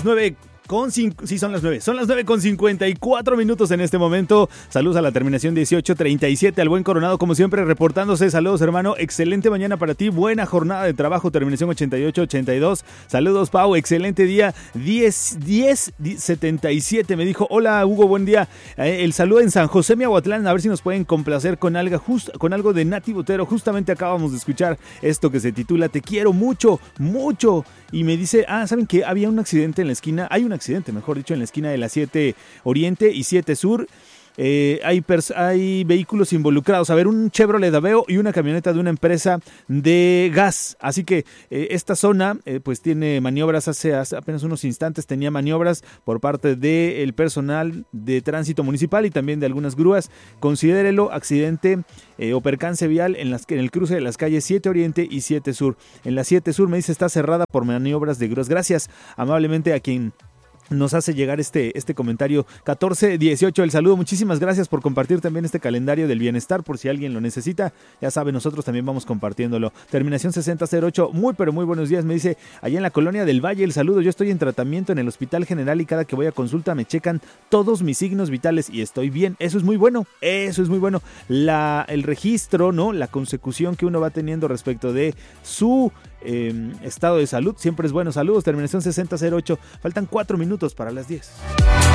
son las 9:54 en este momento. Saludos a la terminación 1837, al buen Coronado, como siempre, reportándose. Saludos, hermano. Excelente mañana para ti. Buena jornada de trabajo, terminación 8882. Saludos, Pau. Excelente día. 1077 me dijo: hola, Hugo, buen día. El saludo en San José, Miahuatlán. A ver si nos pueden complacer con algo de Nati Botero. Justamente acabamos de escuchar esto que se titula Te quiero mucho, mucho. Y me dice, ¿saben qué? Había un accidente en la esquina, hay un accidente, mejor dicho, en la esquina de la 7 Oriente y 7 Sur. Hay vehículos involucrados, a ver, un Chevrolet Aveo y una camioneta de una empresa de gas, así que esta zona pues tiene maniobras, hace apenas unos instantes tenía maniobras por parte del personal de tránsito municipal y también de algunas grúas. Considérelo accidente o percance vial en el cruce de las calles 7 Oriente y 7 Sur. En la 7 Sur me dice está cerrada por maniobras de grúas. Gracias amablemente a quien nos hace llegar este comentario. 1418, el saludo. Muchísimas gracias por compartir también este calendario del bienestar, por si alguien lo necesita. Ya sabe, nosotros también vamos compartiéndolo. Terminación 6008, muy pero muy buenos días. Me dice, allá en la Colonia del Valle, el saludo. Yo estoy en tratamiento en el Hospital General y cada que voy a consulta me checan todos mis signos vitales y estoy bien. Eso es muy bueno. Eso es muy bueno. El registro, ¿no? La consecución que uno va teniendo respecto de su estado de salud siempre es bueno. Saludos, terminación 6008. Faltan 4 minutos para las 10.